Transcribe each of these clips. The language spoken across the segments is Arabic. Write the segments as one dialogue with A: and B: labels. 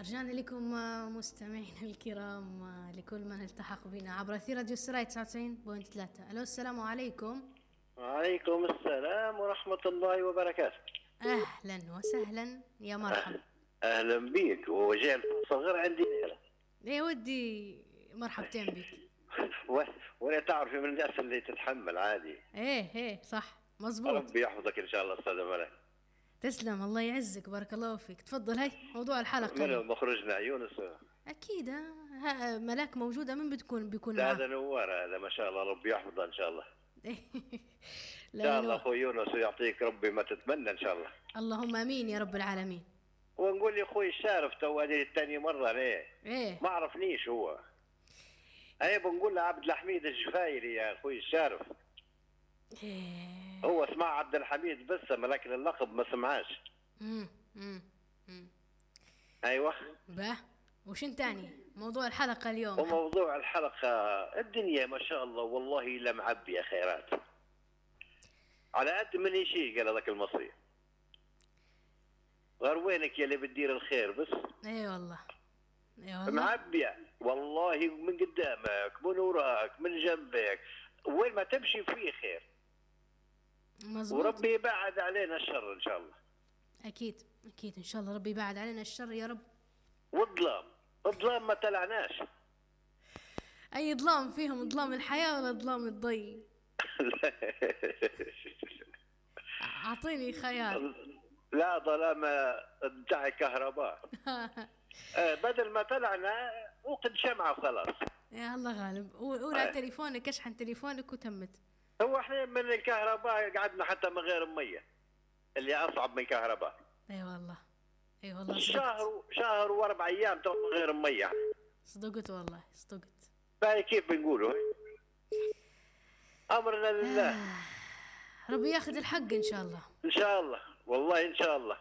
A: رجعنا لكم مستمعينا الكرام، لكل من التحق بنا عبر أثير راديو السراي 99.3. ألو، السلام عليكم.
B: وعليكم السلام ورحمة الله وبركاته.
A: أهلا وسهلا، يا مرحبا.
B: أهلا بيك، وجاء الفرصة غير عندي ليلة.
A: يا ودي مرحبتين بك.
B: ولا تعرفي من الناس اللي تتحمل عادي.
A: ايه صح مزبوط.
B: ربي يحفظك إن شاء الله أستاذ ملاك.
A: تسلم، الله يعزك، بارك الله فيك. تفضل، هاي موضوع الحلقة.
B: من مخرجنا يونس؟
A: أكيد. ملاك موجودة، من بيكون معاه؟
B: هذا نوار، هذا ما شاء الله، ربي يحفظه إن شاء الله.
A: إن
B: شاء الله أخوي يونس، ويعطيك ربي ما تتمنى إن شاء الله.
A: اللهم آمين يا رب العالمين.
B: ونقول لي أخوي الشارف تو هذه الثاني مرة ليه؟
A: إيه
B: ما عرفنيش هو. أنا بنقول له عبد الحميد الجفايري يا أخوي الشارف. هو اسمه عبد الحميد بس، لكن اللقب ما سمعاش. ايوه.
A: باه، وشن تاني موضوع الحلقة اليوم؟
B: وموضوع الحلقة الدنيا ما شاء الله والله لا معبية خيرات على قد من شيء. قال هذاك المصري غير وينك يا اللي بتدير الخير بس.
A: اي والله
B: معبية والله، من قدامك من وراك من جنبك، وين ما تمشي فيه خير.
A: مزبوط.
B: وربي يبعد علينا الشر ان شاء الله.
A: اكيد ان شاء الله ربي يبعد علينا الشر يا رب.
B: والظلام ما تلعناش.
A: اي ظلام فيهم؟ ظلام الحياة ولا ظلام الضي؟ اعطيني خيال.
B: لا، ظلام بتاع كهرباء. بدل ما تلعنا وقد شمعة وخلاص.
A: يا الله غالب. ولا تليفونك، اشحن تليفونك وتمت.
B: هو احنا من الكهرباء قعدنا حتى من غير مية، اللي اصعب من الكهرباء.
A: اي والله
B: شهر و4 ايام تو من غير مية.
A: صدقت والله صدقت.
B: باي كيف بنقولوا؟ امرنا لله.
A: ربي ياخذ الحق ان شاء الله.
B: ان شاء الله والله ان شاء الله.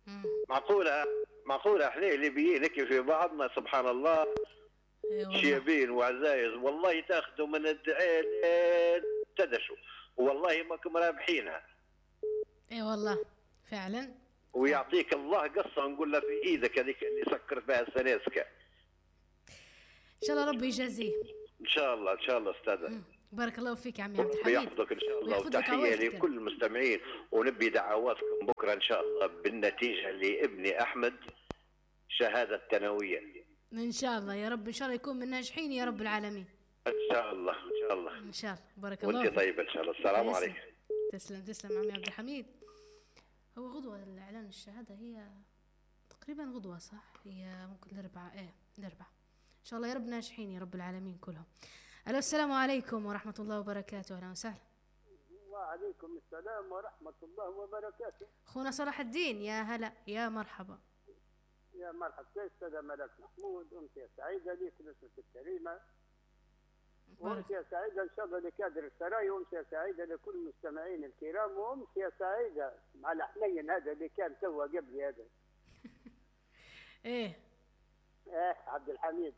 B: معقولة احنا ليبيين هيك في بعضنا سبحان الله. شيابين وعزايز والله تاخذوا من الدعين تدشوا، والله ما كم رابحينها.
A: اي والله فعلا.
B: ويعطيك الله قصة نقول له في ايدك هذيك اللي سكرت بها السنيسكا.
A: ان شاء الله ربي يجازيه.
B: ان شاء الله استاذ.
A: بارك الله فيك يا عمي عبد الحميد.
B: ربي يحفظك ان شاء الله، وتحية لكل المستمعين، ونبي دعواتكم بكره ان شاء الله بالنتيجة لابني احمد شهادة ثانوية.
A: ان شاء الله يا رب، ان شاء الله يكون من الناجحين يا رب العالمين.
B: ان شاء الله
A: بارك الله.
B: وانت طيب ان شاء الله. السلام عليكم.
A: تسلم عمي عبد الحميد. هو غدوة الاعلان الشهادة، هي تقريبا غدوة صح؟ هي ممكن الاربعاء. الاربعاء ان شاء الله يا رب ناجحين يا رب العالمين كلهم. الو، السلام عليكم ورحمة الله وبركاته. اهلا وسهلا.
C: وعليكم السلام ورحمة الله وبركاته.
A: اخونا صلاح الدين، يا هلا يا مرحبا.
C: يا مرحبا أستاذ ملك محمود، أمسية سعيدة لك نسمة الكريمة، وأمسية سعيدة إن شاء الله لكادر السراي، وأمسية سعيدة لكل المستمعين الكرام، وأمسية سعيدة مع الحنين هذا اللي كان توا قبل هذا.
A: إيه
C: عبد الحميد.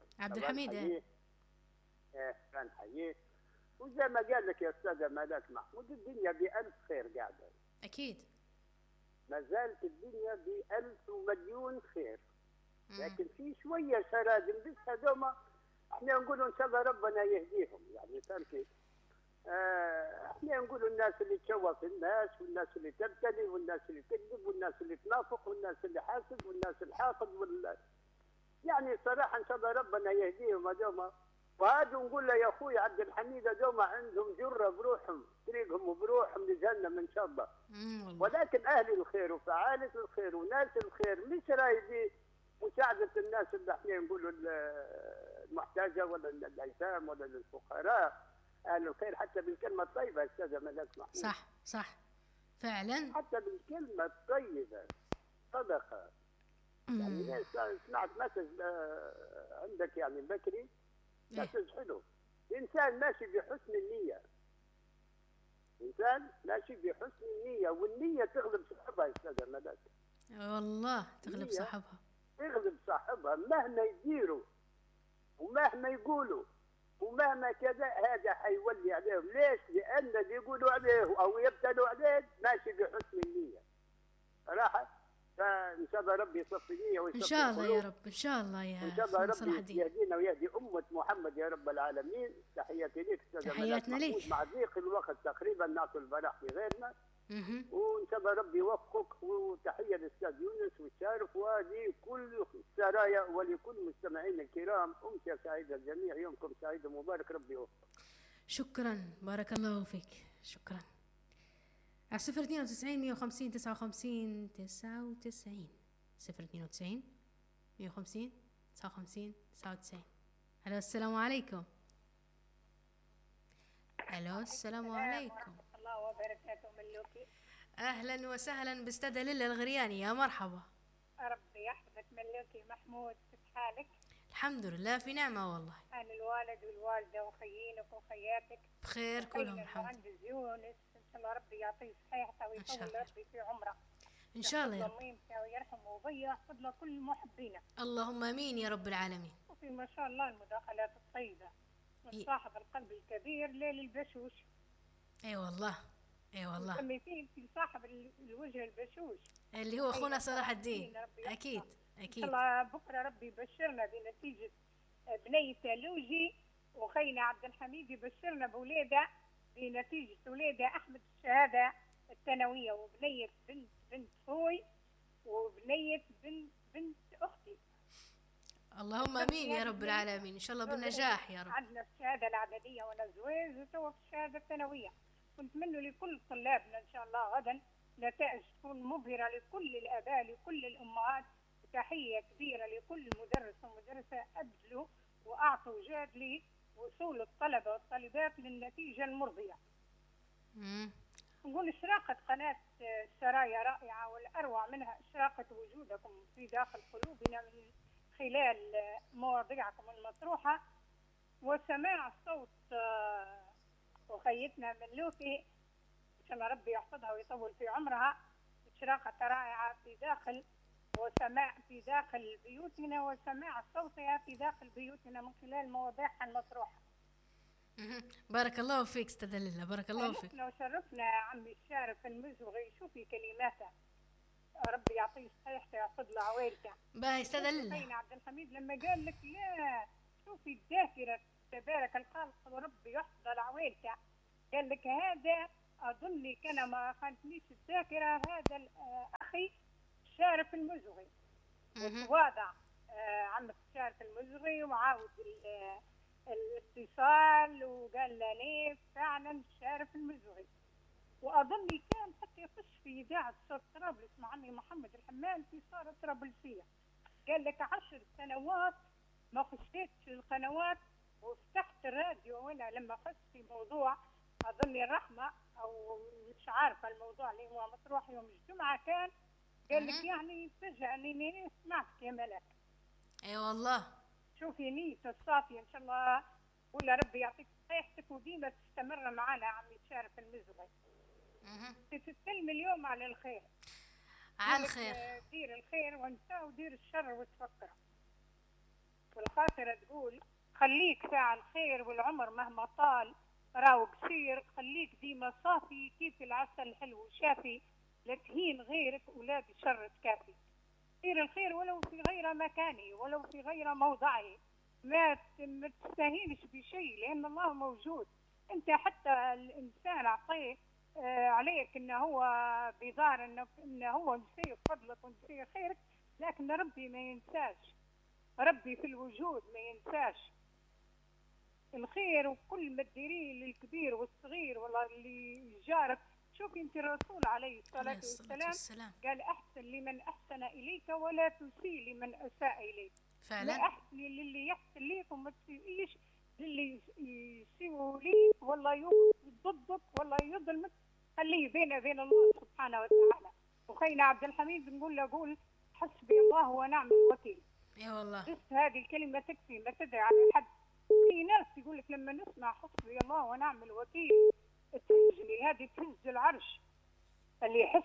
C: كان حييه. وزي ما قال لك يا أستاذ ملك محمود، الدنيا بألف خير قاعدة.
A: أكيد.
C: ما زالت الدنيا بألف ومليون خير. لكن في شويه شرادم بس هذوما احنا نقولوا ان شاء الله ربنا يهديهم، يعني فهمتي؟ احنا نقولوا الناس اللي تشوف الناس، والناس اللي تبتلي، والناس اللي تكذب، والناس اللي تنافق، والناس اللي حاسد، والناس الحاقد يعني صراحه ان شاء الله ربنا يهديهم هذوما. وهذا نقول له يا اخوي عبد الحميد، هذوما عندهم جره بروحهم، طريقهم وبروحهم لجهنم ان شاء الله. ولكن اهل الخير وفعاله الخير وناس الخير مش رايدين مساعدة الناس اللي احنا نقولوا المحتاجة ولا الأيتام ولا الفقراء. أهل الخير حتى بالكلمة الطيبة أستاذ ملك محمود.
A: صح فعلا.
C: حتى بالكلمة الطيبة صدقة. يعني سمعت مسج عندك يعني بكري، مسج حلو. إنسان ماشي بحسن النية، إنسان ماشي بحسن النية، والنية تغلب صاحبها أستاذ ملك.
A: والله تغلب صاحبها.
C: تغلب صاحبها مهما يديروا ومهما يقولوا ومهما كذا، هذا حيولي عليهم. ليش؟ لأن اللي يقولوا عليه أو يبتلوا عليه ماشي بحسن النية صراحة. فإن شاء الله ربنا ربي يصفي نية ويصفي
A: ان شاء الله يا
C: القلوب.
A: رب، ان شاء الله يا
C: وان شاء الله
A: صلاح
C: ربي
A: الدين.
C: يهدينا ويهدي امه محمد يا رب العالمين. تحياتي لك استاذ
A: تحياتنا ليك.
C: مع ضيق الوقت تقريبا ناكل البلاح في غيرنا،
A: مهم.
C: وان شاء الله ربي يوفقك. وتحيه للاستاذ يونس والشارف وهذه كل السرايا ولكل مستمعينا الكرام. امسيه سعيده الجميع، يومكم سعيد ومبارك، ربي يوفقك.
A: شكرا، بارك الله فيك، شكرا. على 092 150 59 99 092 150 59 99. الو السلام عليكم. الو السلام عليكم
D: ورحمة الله وبركاته. ملوكي
A: اهلا وسهلا باستاذ ليلى الغرياني، يا مرحبا.
D: ربي يحفظك ملوكي. محمود كيف حالك؟
A: الحمد لله في نعمه والله.
D: أنا الوالد والوالدة وخيينك وخياتك
A: بخير كلهم الحمد
D: المهندس يونس إن شاء الله ربي يعطيه صحيحته ويطول ربي في عمره
A: ان شاء الله يا رب.
D: ويرحمه ويحفظ له كل محبينه.
A: اللهم امين يا رب العالمين.
D: وفي ما شاء الله المداخلات الطيبة من صاحب القلب الكبير ليل البشوش.
A: اي والله، اي والله.
D: نسمي فيه في صاحب الوجه البشوش
A: اللي هو اخونا صلاح الدين. اكيد
D: إن
A: اكيد.
D: شاء الله بكرة ربي يبشرنا بنتيجة بنية لوجي، وخينا عبد الحميد يبشرنا بولادة بنتيجة ولادة أحمد الشهادة الثانوية، وبنية بنت خوي، وبنية بنت أختي.
A: اللهم امين يا رب العالمين، ان شاء الله بالنجاح يا رب.
D: عندنا الشهادة الإعدادية وأنا زواج، وتوا في الشهادة الثانوية. ونتمنى لكل طلابنا إن شاء الله غدا نتائج تكون مبهرة لكل الآباء لكل الأمهات. تحية كبيرة لكل مدرس ومدرسة أبذلوا وأعطوا جهد لوصول الطلبة والطالبات للنتيجة المرضية. نقول إشراقة قناة السرايا رائعة، والأروع منها إشراقة وجودكم في داخل قلوبنا من خلال مواضيعكم المطروحة وسماع صوت أخيتنا ملوكي إن شاء الله ربي يحفظها ويطول في عمرها. إشراقة رائعة في داخل وسماع في داخل بيوتنا، وسماع صوتها في داخل بيوتنا من خلال مواضيعها المطروحة.
A: بارك الله فيك استاذ ليلى، بارك الله فيك.
D: نحن وشرفنا عمي الشارف المزوغي، شوفي كلماته ربي يعطيه صحيحته ويحفظ له عوائلته.
A: باهي استاذ ليلى.
D: عبد الحميد لما قال لك لا شوفي الذاكرة تبارك الخالق وربي يحفظ له عوائلته، قال لك هذا أظني كان ما خانتنيش الذاكرة، هذا أخي الشارف المزوغي وتواضع عمك الشارف المزوغي ومعاود الاتصال وقال لي فعلا الشارف المزوغي. واظني كان حتى يخش في اذاعه صوت طرابلس مع عمي محمد الحمام في صاله طرابلسيه، قال لك 10 سنوات ما خشيتش القنوات وفتحت الراديو، وانا لما خشت في موضوع اظني الرحمه او مش عارفه الموضوع اللي هو مطروح يوم الجمعه كان، قال لك يعني فجاه اني سمعتك يا ملاك.
A: اي والله.
D: شوفي نيته الصافيه ان شاء الله، ولا ربي يعطيك صحيحتك وديما تستمر معنا عمي الشارف المزغي. تتكلم اليوم على الخير،
A: على الخير،
D: دير الخير وانسى ودير الشر وتفكر. والخاطرة تقول خليك فاعل خير والعمر مهما طال راو قصير، خليك ديما صافي كيف العسل الحلو شافي، لا تهين غيرك ولا بشر تكافي. دير الخير ولو في غير مكانه ولو في غير موضعه، ما تستهينش بشيء لأن الله موجود. أنت حتى الإنسان أعطيه عليك إنه هو بيظهر إنه هو نسي فضلك ونسي خيرك، لكن ربي ما ينساش، ربي في الوجود ما ينساش الخير. وكل ما تديريه للكبير والصغير والله اللي جارك. شوفي انت الرسول عليه الصلاة والسلام قال احسن لمن احسن اليك ولا تسيء لمن اساء اليك.
A: فعلا.
D: لا احسن للي يحسن ليك وما تسيئيش للي يسيء ليك والله يضدك والله يظلمك، خليه بينه وبين الله سبحانه وتعالى. وخينا عبد الحميد نقول له قول حسبي الله ونعم الوكيل.
A: اي والله.
D: بس هذه الكلمة تكفي، ما تدعي على حد. في ناس يقول لك لما نسمع حسبي الله ونعم الوكيل تهزني، هذه تهز العرش اللي يحس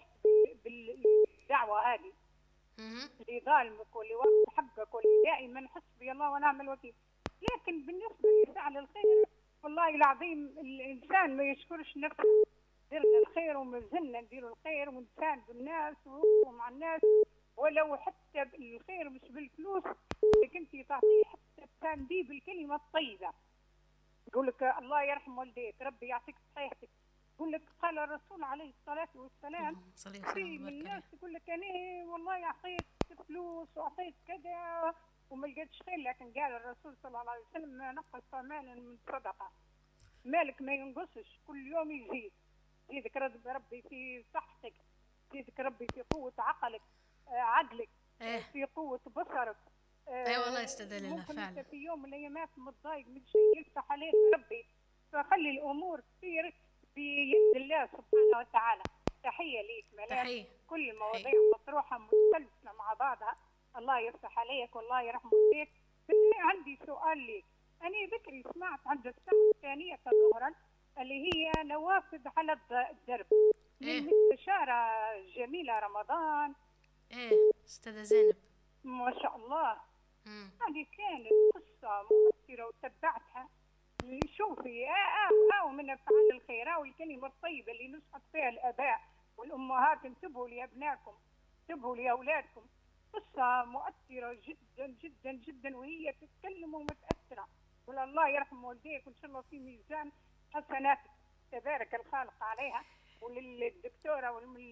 D: بالدعوة هذه اللي ظالمك واللي واقف حقك واللي دائما حسبي الله ونعم الوكيل. لكن بالنسبة لفعل الخير والله العظيم الإنسان ما يشكرش نفسه. درنا الخير وما زلنا ندير الخير ونساند الناس ومع الناس ولو حتى الخير مش بالفلوس، انك انت تعطيه حتى بتنديه بالكلمه الطيبه. يقول لك الله يرحم والديك، ربي يعطيك صحيحتك. يقول لك قال الرسول عليه الصلاه والسلام في من الناس يقول لك انا والله اعطيت فلوس واعطيت كذا وما لقيتش خير، لكن قال الرسول صلى الله عليه وسلم ما نقص مال من صدقه، مالك ما ينقصش، كل يوم يزيد. يزيدك ربي في صحتك، يزيدك ربي في قوه عقلك، في قوه بصرك.
A: والله يستدل لنا
D: ممكن
A: فعلا.
D: انت في يوم من الايامات متضايق من شيء يفتح عليك ربي، فخلي الامور تصير بيد الله سبحانه وتعالى. تحيه ليك ملاك. كل المواضيع مطروحه متسلسله مع بعضها. الله يفتح عليك والله يرحم والديك. عندي سؤال ليك. انا ذكري سمعت عند الساعه الثانيه ظهرا اللي هي نوافذ على الدرب للمستشاره جميله رمضان.
A: استاذه زينب
D: ما شاء الله. هذه كانت قصة مؤثرة وتبعتها. شوفي من أفعال الخير والكلمة الطيبة اللي نصحت فيها الآباء والأمهات. انتبهوا لأبنائكم، انتبهوا لأولادكم. قصة مؤثرة جدا جدا جدا، وهي تتكلم ومتأثرة. ولا الله يرحم والديك، وإن شاء الله في ميزان حسناتك تبارك الخالق عليها. وللدكتورة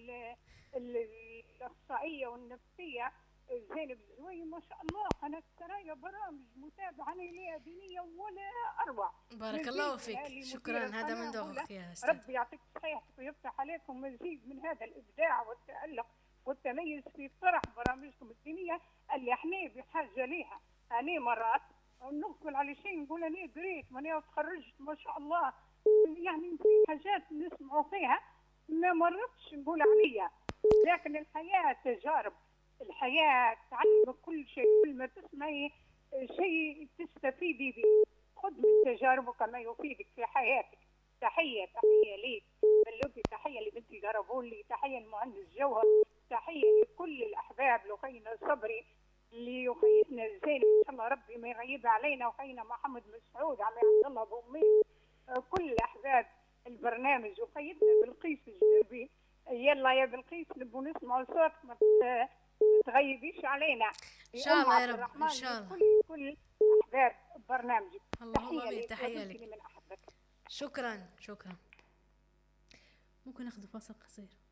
D: والأخصائية والنفسية زينب الزوي ما شاء الله، قناة سرايا برامج متابعة ليها دينية ولا أروع.
A: بارك الله فيك، شكرا. هذا من ذوقك يا أستاذ.
D: ربي يعطيك صحيحتك ويفتح عليكم مزيد من هذا الإبداع والتألق والتميز في طرح برامجكم الدينية اللي احنا بحاجة ليها. أنا مرات نقبل على شيء نقول أنا قريت وأنا تخرجت ما شاء الله، يعني في حاجات نسمعوا فيها ما مرتش نقول عليها، لكن الحياة تجارب. الحياة تعلمك كل شيء، كل ما تسمعي شيء تستفيدي به. خذ من تجاربك ما يفيدك في حياتك. تحية ليك بلوكي، تحية لبنتي قربولي، تحية للمهندس جوهر، تحية لكل الأحباب، لأخينا صبري، لأخيتنا زينب إن شاء الله ربي ما يغيب علينا، وأخينا محمد مسعود، عمي عبد الله أبو أمين، كل أحباب البرنامج، وأخيتنا بلقيس الجربي. يلا يا بلقيس نبغى نسمع صوتك، ما تغيبيش علينا
A: ان شاء الله يا رب. ان شاء الله
D: كل احباب برنامجك.
A: تحيه لك من احبك. شكرا. ممكن ناخذ فاصل قصير.